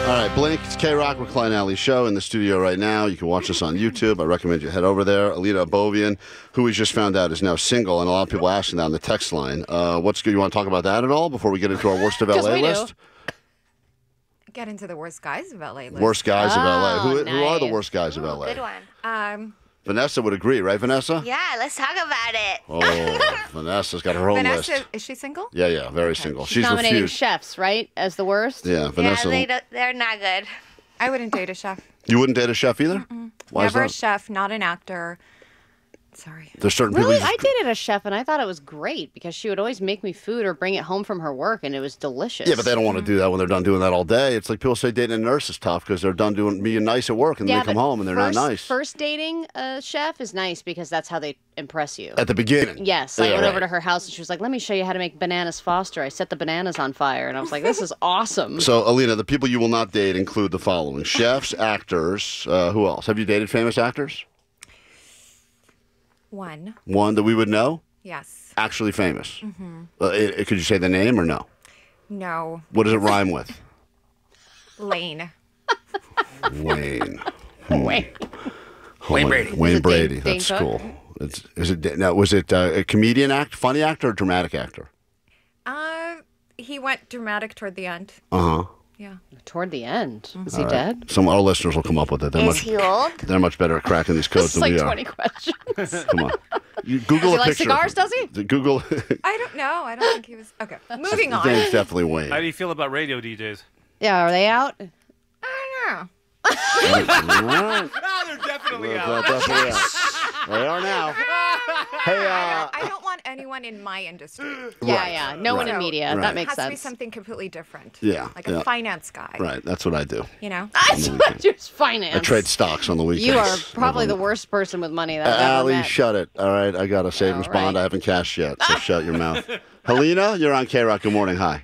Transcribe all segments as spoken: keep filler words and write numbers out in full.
right, Blink, it's K-Rock. We're Klein Alley Show in the studio right now. You can watch us on YouTube. I recommend you head over there. Alina Abovian, who we just found out is now single, and a lot of people asking that on the text line. Uh, what's good? You want to talk about that at all before we get into our worst of L A list? Get into the worst guys of L A list. Worst guys oh, of L A. Who, nice. who are the worst guys of Ooh, L A? Good one. Um, Vanessa would agree, right, Vanessa? Yeah, let's talk about it. Oh, Vanessa's got her own Vanessa, list. is she single? Yeah, yeah, very single. She's Nominating refused. chefs, right, as the worst? Yeah, Vanessa. Yeah, they don't, they're not good. I wouldn't date a chef. You wouldn't date a chef either? Mm-mm. Why Never a is that? chef, not an actor. Sorry. There's certain Really? people. I dated a chef, and I thought it was great because she would always make me food or bring it home from her work, and it was delicious. Yeah, but they don't want to do that when they're done doing that all day. It's like people say dating a nurse is tough because they're done doing being nice at work and yeah, they come but home and they're first, not nice. First dating a chef is nice because that's how they impress you. At the beginning. Yes, I Yeah, went right. over to her house and she was like, "Let me show you how to make bananas Foster." I set the bananas on fire, and I was like, "This is awesome." So, Alina, the people you will not date include the following: chefs, actors. Uh, who else? Have you dated famous actors? One. One that we would know? Yes. Actually famous. Mm-hmm. Uh, it, it- could you say the name or no? No. What does it rhyme with? Lane. Wayne. Wayne. Wayne Brady. Wayne Is it Brady. Dane- Dane That's Cook? cool. It's, is it now? Was it uh, a comedian act, funny actor, or dramatic actor? Uh, he went dramatic toward the end. Uh huh. Yeah. Toward the end, is he All right. dead? Some of our listeners will come up with it. They're Is much. he old? They're much better at cracking these codes It's than like we twenty are. questions. Come on. You Google Does he a like picture. cigars, does he? The Google. I don't know. I don't think he was. Okay. Moving His on. name's definitely Wayne. How do you feel about radio D Js? Yeah, are they out? I don't know. All right. Ah, they're definitely Well, out. definitely out. They are now. Hey, uh, I don't want anyone in my industry. Yeah, Right, yeah. No one in right, media. right. That It makes has to be sense. something completely different. Yeah, Like yeah. a finance guy. Right, that's what I do. You know? That's what just finance. I trade stocks on the weekends. You are probably the Everyone- worst person with money that Uh, I've ever Allie, met. shut it. All right, I got a savings All bond. right. I haven't cashed yet, so shut your mouth. Helena, you're on K-Rock. Good morning. Hi.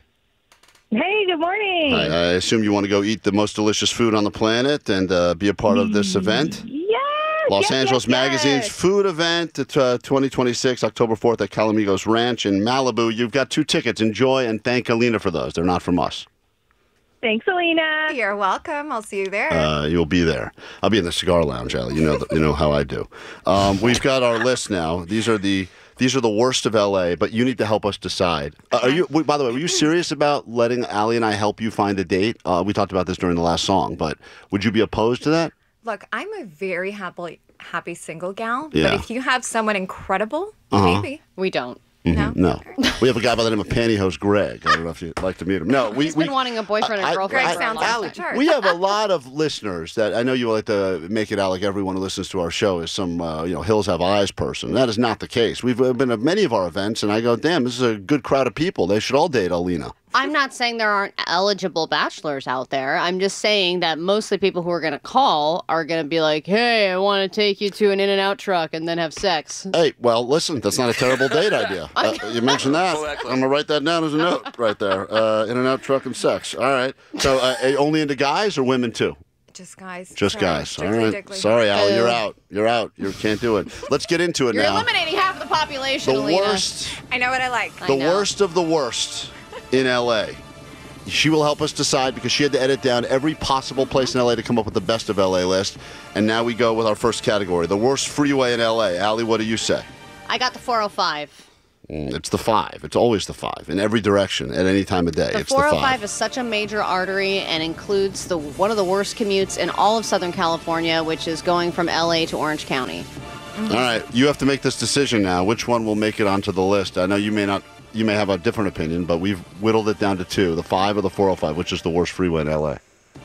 Hey, good morning. Hi. I assume you want to go eat the most delicious food on the planet and uh, be a part of this event. Yes, Los yes, Angeles yes, Magazine's yes. food event at uh, twenty twenty-six, October fourth at Calamigos Ranch in Malibu. You've got two tickets. Enjoy and thank Alina for those. They're not from us. Thanks, Alina. You're welcome. I'll see you there. Uh, you'll be there. I'll be in the cigar lounge, Allie. You know, you know how I do. Um, we've got our list now. These are the these are the worst of L A, but you need to help us decide. Uh, are you? Wait, by the way, were you serious about letting Allie and I help you find a date? Uh, we talked about this during the last song, but would you be opposed to that? Look, I'm a very happy, happy single gal. Yeah. But if you have someone incredible, Uh-huh. maybe. We don't. No. No. We have a guy by the name of Pantyhose Greg. I don't know if you'd like to meet him. No, we. He's we been wanting a boyfriend I- or girlfriend Greg for a sounds long like time. the church. We have a lot of listeners that I know you like to make it out like everyone who listens to our show is some, uh, you know, Hills Have Eyes person. That is not the case. We've uh, been at many of our events, and I go, damn, this is a good crowd of people. They should all date Alina. I'm not saying there aren't eligible bachelors out there. I'm just saying that mostly people who are going to call are going to be like, hey, I want to take you to an In-N-Out truck and then have sex. Hey, well, listen, that's not a terrible date idea. Uh, you mentioned that. I'm going to write that down as a note right there. Uh, in and out truck and sex. All right. So uh, only into guys or women too? Just guys. Just Sorry. guys. All Strictly right. dickly. Sorry, Al, you're Uh. out. You're out. You can't do it. Let's get into it You're now. eliminating half the population, The Alina. worst, I know what I like. I the know. worst of the worst in L A. She will help us decide because she had to edit down every possible place in L A to come up with the best of L A list. And now we go with our first category, the worst freeway in L A. Allie, what do you say? I got the four oh five. Mm, It's the five. It's always the five in every direction at any time of day. The it's four oh the five five. is such a major artery and includes the one of the worst commutes in all of Southern California, which is going from L A to Orange County. All right, you have to make this decision now. Which one will make it onto the list? I know you may not. You may have a different opinion, but we've whittled it down to two: the five or the four oh five, which is the worst freeway in L A.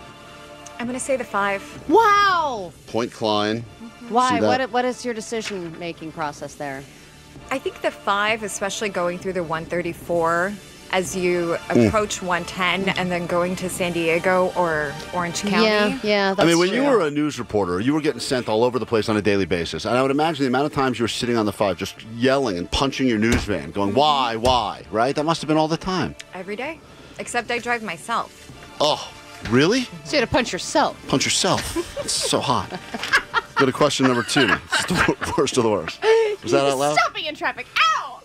I'm going to say the five. Wow! Point Klein. Why? See that? What? What is your decision-making process there? I think the five, especially going through the one thirty-four as you approach one ten and then going to San Diego or Orange County. Yeah, yeah. That's I mean, when true. you were a news reporter, you were getting sent all over the place on a daily basis. And I would imagine the amount of times you were sitting on the five just yelling and punching your news van, going, why, why, right? That must have been all the time. Every day. Except I drive myself. Oh, really? So you had to punch yourself. Punch yourself. It's so hot. Go to question number two. It's the worst of the worst. Was that out loud? Stopping in traffic. Ow!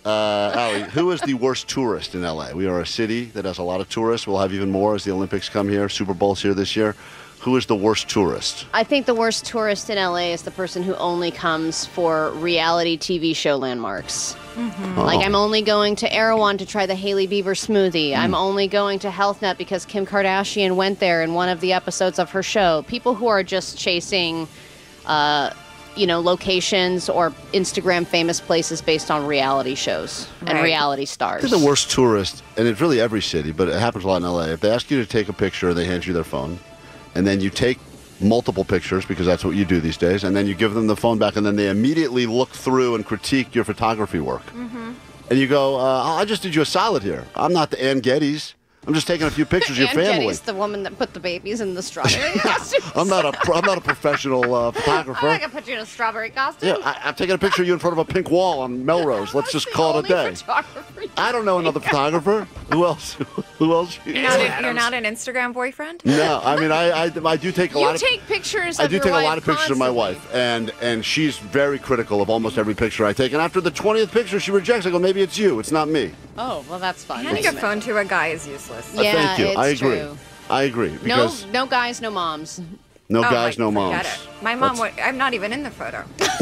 Uh, Allie, who is the worst tourist in L A? We are a city that has a lot of tourists. We'll have even more as the Olympics come here. Super Bowl's here this year. Who is the worst tourist? I think the worst tourist in L A is the person who only comes for reality T V show landmarks. Oh. Like, I'm only going to Erewhon to try the Hailey Bieber smoothie. Hmm. I'm only going to HealthNet because Kim Kardashian went there in one of the episodes of her show. People who are just chasing, uh, you know, locations or Instagram famous places based on reality shows and Right. reality stars. I think the worst tourist, and it's really every city, but it happens a lot in L A. If they ask you to take a picture, they hand you their phone, and then you take multiple pictures because that's what you do these days, and then you give them the phone back, and then they immediately look through and critique your photography work. Mm-hmm. And you go, uh, I just did you a solid here. I'm not the Ann Geddes. I'm just taking a few pictures of your Ann family. Geddes, the woman that put the babies in the strawberry costume. I'm not a pro- I'm not a professional uh, photographer. I can put you in a strawberry costume. Yeah, I, I'm taking a picture of you in front of a pink wall on Melrose. Let's just call it a day. I don't know another photographer. Who else? Who else? You're not, a, you're not an Instagram boyfriend? No, I mean I, I, I do take a You lot of take pictures I of do your take a wife lot of pictures of my constantly. wife, and and she's very critical of almost every picture I take. And after the twentieth picture, she rejects. I go, maybe it's you. It's not me. Oh, well, that's fun. Handing a phone to a guy is useless. Uh, Yeah, Thank you. it's I agree. true. I agree No, because no guys, no moms. no, Oh, guys, my- no forget moms. it. My mom, That's- would, I'm not even in the photo.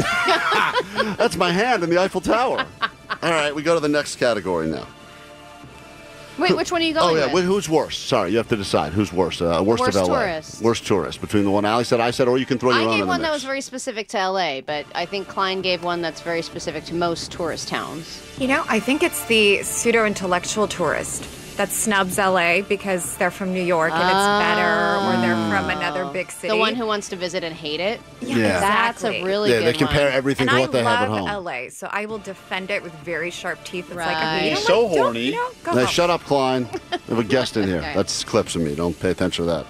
That's my hand in the Eiffel Tower. All right, we go to the next category now. Wait, which one are you Oh going yeah, with? wh- who's worse? Sorry, you have to decide who's worse. Uh, worst, Worst of L A. tourist. Worst tourist between the one Ali said, I said, or you can throw your I own in gave the one mix. that was very specific to L A, but I think Klein gave one that's very specific to most tourist towns. You know, I think it's the pseudo-intellectual tourist that snubs L A because they're from New York and it's better, or they're from another big city. The one who wants to visit and hate it. Yeah, Yeah. That's a exactly. really yeah, good they compare one. everything And to I what they have at love home. L A, so I will defend it with very sharp teeth. It's Right. like, you know He's what? so Don't- horny. You know, go Now, home. shut up, Klein. We have a guest in here. Okay. That's clips of me. Don't pay attention to that.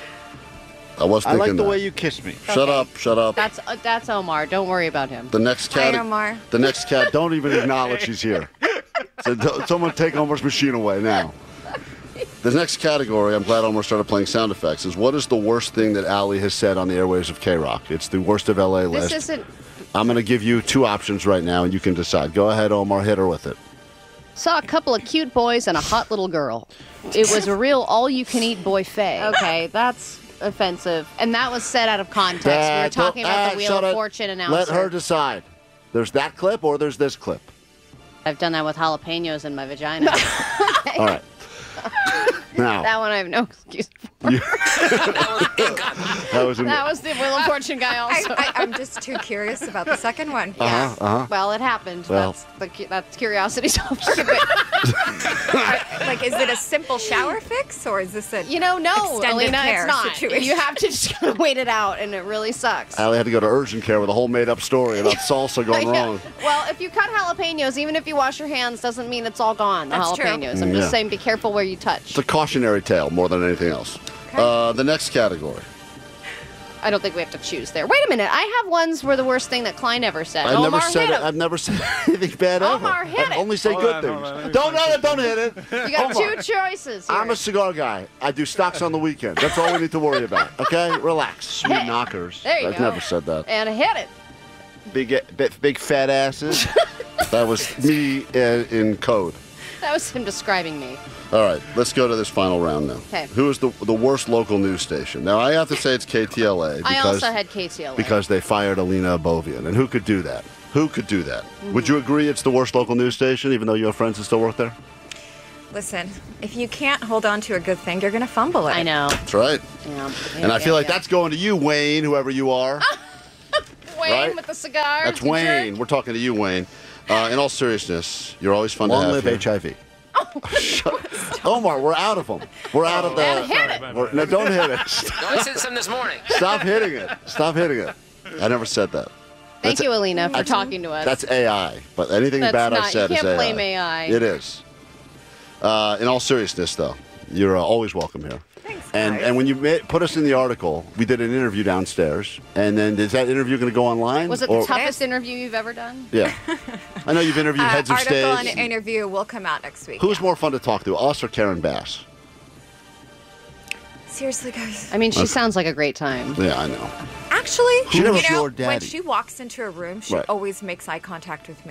I was I thinking like the that. way you kiss me. Shut Okay. up. Shut up. That's uh, that's Omar. Don't worry about him. The next Hi, cat. Omar. The next cat. Don't even acknowledge she's here. So, don't- someone take Omar's machine away now. The next category, I'm glad Omar started playing sound effects, is what is the worst thing that Ali has said on the airwaves of K-Rock? It's the worst of L A This list. isn't. I'm going to give you two options right now, and you can decide. Go ahead, Omar. Hit her with it. Saw a couple of cute boys and a hot little girl. It was a real all-you-can-eat buffet. Okay, that's offensive, and that was said out of context. we were That- talking about ah, the Wheel shut of it. Fortune announcer. Let her decide. There's that clip or there's this clip. I've done that with jalapenos in my vagina. All right. Now, That one I have no excuse for. that was in That was the Wheel of Fortune guy I, also. I, I'm just too curious about the second one. Uh-huh, uh-huh. Well, it happened. Well. That's the cu- that's curiosity's off. Like, is it a simple shower fix, or is this a You know, no, extended Alina, care it's not. situation? You have to just kind of wait it out, and it really sucks. Ali had to go to urgent care with a whole made-up story about salsa going Yeah. wrong. Well, if you cut jalapenos, even if you wash your hands, doesn't mean it's all gone. The That's true. jalapenos. I'm Yeah. just saying, be careful where you touch. It's a cautionary tale more than anything else. Uh, the next category. I don't think we have to choose there. Wait a minute. I have ones where the worst thing that Klein ever said. I've Omar never said hit it. him. I've never said anything bad ever. Omar, hit I it. only say Hold good on, things. hold on, let me Don't, find no, don't hit it. You got Omar, two choices here. I'm a cigar guy. I do stocks on the weekend. That's all we need to worry about. Okay, relax. Sweet knockers. There you I've go. never said that. And hit it. Big, big, big fat asses. That was me uh, in code. That was him describing me. All right, let's go to this final round now. 'Kay. Who is the the worst local news station? Now I have to say it's K T L A because I also had K T L A. because they fired Alina Abovian, and who could do that? Who could do that? Mm-hmm. Would you agree it's the worst local news station, even though you have friends that still work there? Listen, if you can't hold on to a good thing, you're going to fumble it. I know. That's right. Yeah. And I Yeah, feel like yeah. that's going to you, Wayne, whoever you are. Wayne right? with the cigars. That's you Wayne. jerk. We're talking to you, Wayne. Uh, in all seriousness, you're always fun Long to have live here. H I V. Omar, we're out of them. We're out of the. And hit it. we're- no, don't hit it. I said something this morning. Stop hitting it. Stop hitting it. I never said that. Thank That's- you, Alina, for that's- talking to us. That's A I. But anything That's bad I not- said you is can't A I. blame A I. It is. Uh, in all seriousness, though, you're uh, always welcome here. Thanks, And guys. and when you ma- put us in the article, we did an interview downstairs. And then is that interview going to go online? Was it Or- the toughest interview you've ever done? Yeah. I know you've interviewed Uh, heads of article and state. interview will come out next week. Who's yeah. more fun to talk to, us or Karen Bass? Seriously, guys. I mean, she sounds like a great time. Yeah, I know. Actually, She you was know, your when daddy? she walks into a room, she Right. always makes eye contact with me.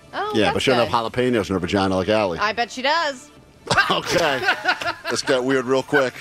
Oh, Yeah, that's but she doesn't good. have jalapenos in her vagina like Allie. I bet she does. Okay. This got weird real quick.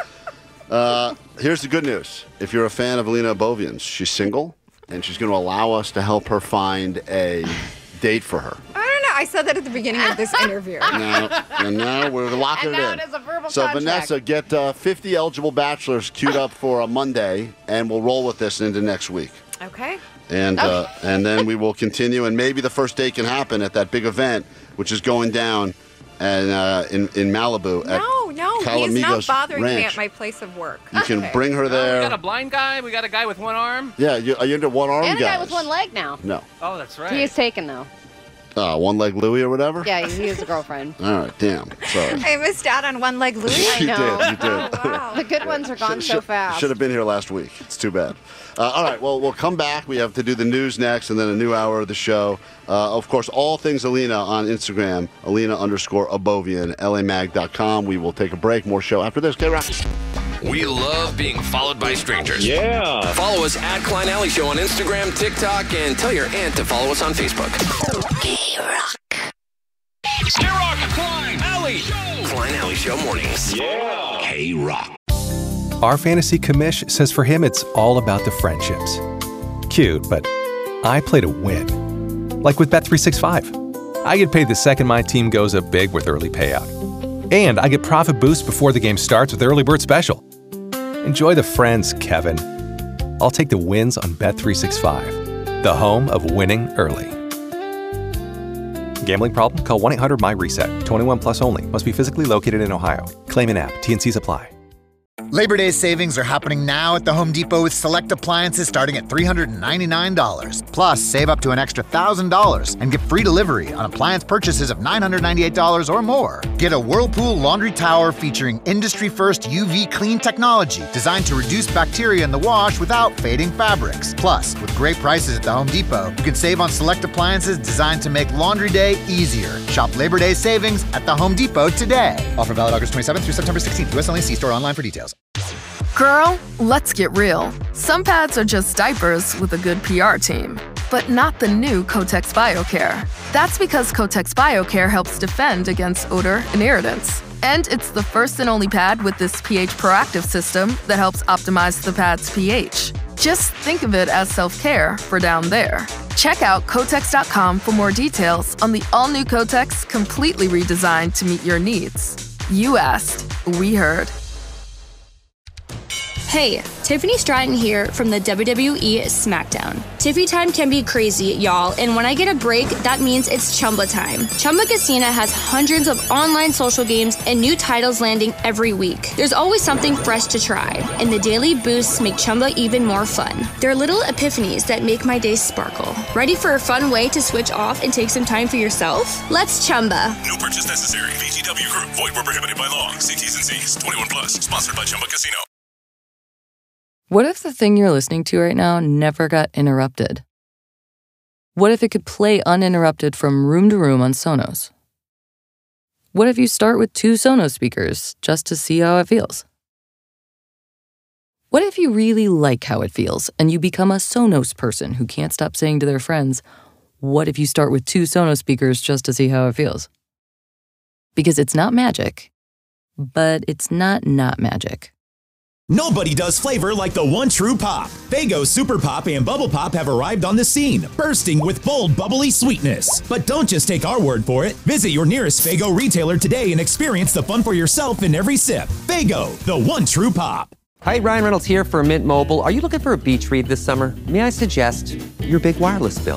Uh, here's the good news. If you're a fan of Alina Abovian's, she's single, and she's going to allow us to help her find a date for her. I don't know. I said that at the beginning of this interview. Now, and now we're locking And now it in. it is a verbal so, contract. Vanessa, get uh, fifty eligible bachelors queued up for a Monday, and we'll roll with this into next week. Okay. And uh, and then we will continue, and maybe the first date can happen at that big event, which is going down and uh, in in Malibu at No, no, he's Calamigos not bothering me Ranch. at my place of work. You can Okay. bring her We there. got a blind guy. We got a guy with one arm. Yeah, you, are you into one arm And a guys? guy with one leg now. No, Oh, that's right. He is taken, though. uh, one leg Louie or whatever. Yeah, he has a girlfriend. All right, damn. Sorry. I missed out on one leg Louis. I You know. did. You did. Oh, wow. The good ones are gone so fast. Should have been here last week. It's too bad. Uh, all right, well, we'll come back. We have to do the news next and then a new hour of the show. Uh, of course, all things Alina on Instagram, Alina underscore Abovian, L A mag dot com. We will take a break. More show after this. K-Rock. We love being followed by strangers. Yeah. Follow us at Klein Alley Show on Instagram, TikTok, and tell your aunt to follow us on Facebook. K-Rock. K-Rock, Klein Alley Show. Klein Alley Show mornings. Yeah. K-Rock. Our fantasy commish says for him it's all about the friendships. Cute, but I play to win. Like with Bet three sixty-five. I get paid the second my team goes up big with early payout. And I get profit boost before the game starts with Early Bird Special. Enjoy the friends, Kevin. I'll take the wins on Bet three sixty-five, the home of winning early. Gambling problem? Call one eight hundred M Y reset. twenty-one plus only. Must be physically located in Ohio. Claim in app. T N Cs apply. Labor Day savings are happening now at the Home Depot with select appliances starting at three hundred ninety-nine dollars. Plus, save up to an extra one thousand dollars and get free delivery on appliance purchases of nine hundred ninety-eight dollars or more. Get a Whirlpool laundry tower featuring industry-first U V clean technology designed to reduce bacteria in the wash without fading fabrics. Plus, with great prices at the Home Depot, you can save on select appliances designed to make laundry day easier. Shop Labor Day savings at the Home Depot today. Offer valid August twenty-seventh through September sixteenth. U S only. See store online for details. Girl, let's get real. Some pads are just diapers with a good P R team, but not the new Kotex BioCare. That's because Kotex BioCare helps defend against odor and irritants. And it's the first and only pad with this pH proactive system that helps optimize the pad's pH. Just think of it as self-care for down there. Check out Kotex dot com for more details on the all-new Kotex, completely redesigned to meet your needs. You asked, we heard. Hey, Tiffany Stratton here from the W W E SmackDown. Tiffy time can be crazy, y'all, and when I get a break, that means it's Chumba time. Chumba Casino has hundreds of online social games and new titles landing every week. There's always something fresh to try, and the daily boosts make Chumba even more fun. They're little epiphanies that make my day sparkle. Ready for a fun way to switch off and take some time for yourself? Let's Chumba. No purchase necessary. V G W Group. Void where prohibited by law. See T's and C's. twenty-one plus. Sponsored by Chumba Casino. What if the thing you're listening to right now never got interrupted? What if it could play uninterrupted from room to room on Sonos? What if you start with two Sonos speakers just to see how it feels? What if you really like how it feels and you become a Sonos person who can't stop saying to their friends, what if you start with two Sonos speakers just to see how it feels? Because it's not magic, but it's not not magic. Nobody does flavor like the one true pop. Faygo Super Pop and Bubble Pop have arrived on the scene, bursting with bold, bubbly sweetness. But don't just take our word for it. Visit your nearest Faygo retailer today and experience the fun for yourself in every sip. Faygo, the one true pop. Hi, Ryan Reynolds here for Mint Mobile. Are you looking for a beach read this summer? May I suggest your big wireless bill?